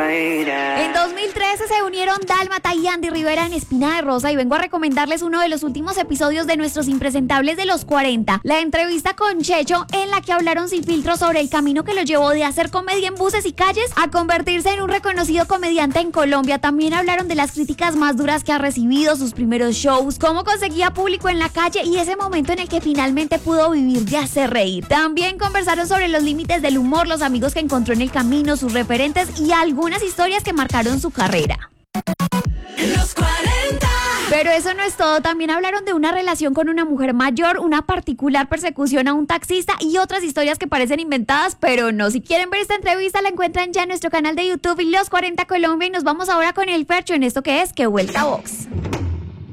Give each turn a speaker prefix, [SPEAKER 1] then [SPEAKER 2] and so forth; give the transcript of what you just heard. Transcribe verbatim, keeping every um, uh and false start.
[SPEAKER 1] En dos mil trece se unieron Dálmata y Andy Rivera en Espina de Rosa y vengo a recomendarles uno de los últimos episodios de Nuestros Impresentables de los cuarenta, la entrevista con Checho en la que hablaron sin filtro sobre el camino que lo llevó de hacer comedia en buses y calles a convertirse en un reconocido comediante en Colombia. También hablaron de las críticas más duras que ha recibido, sus primeros shows, cómo conseguía público en la calle y ese momento en el que finalmente pudo vivir de hacer reír. También conversaron sobre los límites del humor, los amigos que encontró en el camino, sus referentes y algunas historias que marcaron su carrera.
[SPEAKER 2] Los cuarenta.
[SPEAKER 1] Pero eso no es todo, también hablaron de una relación con una mujer mayor, una particular persecución a un taxista y otras historias que parecen inventadas, pero no. Si quieren ver esta entrevista la encuentran ya en nuestro canal de YouTube Los cuarenta Colombia y nos vamos ahora con el Fercho en esto que es Que Vuelta Box.